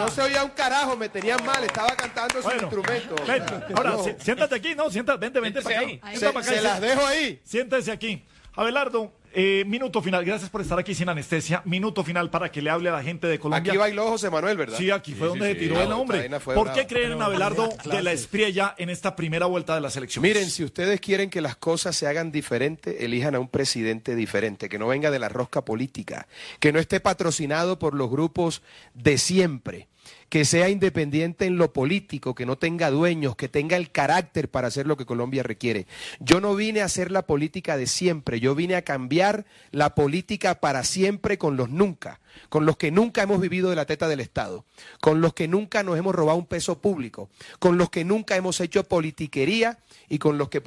No se oía un carajo, me tenían mal, estaba cantando su instrumento. Ahora, siéntate aquí, ¿no? Vente para acá. Se las dejo ahí. Siéntese aquí. Abelardo, minuto final. Gracias por estar aquí sin anestesia. Minuto final para que le hable a la gente de Colombia. Aquí bailó José Manuel, ¿verdad? Sí, aquí fue donde se tiró el hombre. ¿Por qué creen en Abelardo de la Espriella en esta primera vuelta de la selección? Miren, si ustedes quieren que las cosas se hagan diferente, elijan a un presidente diferente, que no venga de la rosca política, que no esté patrocinado por los grupos de siempre, que sea independiente en lo político, que no tenga dueños, que tenga el carácter para hacer lo que Colombia requiere. Yo no vine a hacer la política de siempre, yo vine a cambiar la política para siempre con los que nunca hemos vivido de la teta del Estado, con los que nunca nos hemos robado un peso público, con los que nunca hemos hecho politiquería y con los que